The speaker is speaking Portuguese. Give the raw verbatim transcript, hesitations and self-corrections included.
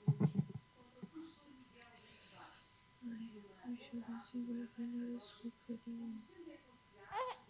Ai, deixa eu ver se vai melhor esse focarinho.